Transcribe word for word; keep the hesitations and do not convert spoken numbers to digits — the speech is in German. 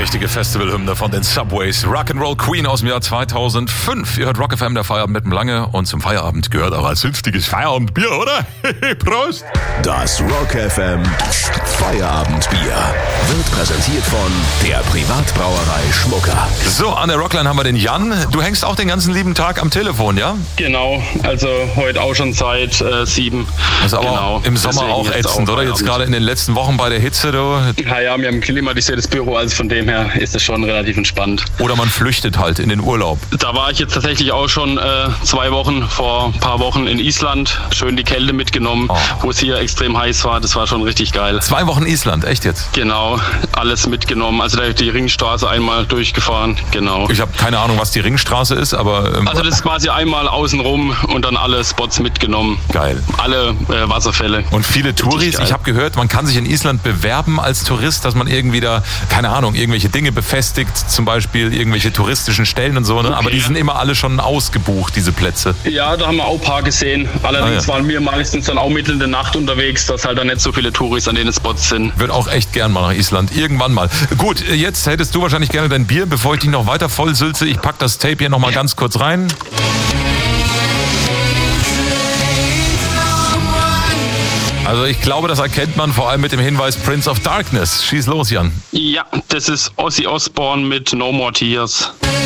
richtige Festivalhymne von den Subways. Rock'n'Roll Queen aus dem Jahr zweitausendfünf. Ihr hört Rock F M, der Feierabend mit dem Lange. Und zum Feierabend gehört auch als zünftiges Feierabendbier, oder? Prost! Das Rock F M Feierabendbier wird präsentiert von der Privatbrauerei Schmucker. So, an der Rockline haben wir den Jan. Du hängst auch den ganzen lieben Tag am Telefon, ja? Genau, also heute auch schon seit äh, sieben. Das ist aber genau. im Sommer Deswegen auch jetzt ätzend, auch oder? Jetzt gerade in den letzten Wochen bei der Hitze, du. Ja, ja, wir haben ein klimatisiertes Büro, also von dem her ist es schon relativ entspannt. Oder man flüchtet halt in den Urlaub. Da war ich jetzt tatsächlich auch schon äh, zwei Wochen, vor ein paar Wochen in Island. Schön die Kälte mitgenommen, Oh. wo es hier extrem heiß war. Das war schon richtig geil. Zwei Wochen Island, echt jetzt? Genau, alles mitgenommen. Also da die Ringstraße einmal durchgefahren, genau. Ich habe keine Ahnung, was die Ringstraße ist, aber... Ähm, Also das ist quasi einmal außenrum und dann alle Spots mitgenommen. Geil. Alle äh, Wasserfälle. Und viele Touris, geil. ich habe gehört, man kann sich in Island bewerben als Tourist, dass man irgendwie da, keine Ahnung, irgendwelche Dinge befestigt, zum Beispiel irgendwelche touristischen Stellen und so, ne? Okay. Aber die sind immer alle schon ausgebucht, diese Plätze. Ja, da haben wir auch ein paar gesehen. Allerdings Ah, ja. waren wir meistens dann auch mitten in der Nacht unterwegs, dass halt dann nicht so viele Touris an den Spots sind. Würde auch echt gern mal nach Island, irgendwann mal. Gut, jetzt hättest du wahrscheinlich gerne dein Bier, bevor ich dich noch weiter vollsülze. Ich pack das Tape hier nochmal ganz kurz rein. Also ich glaube, das erkennt man vor allem mit dem Hinweis Prince of Darkness. Schieß los, Jan. Ja, das ist Ozzy Osbourne mit No More Tears.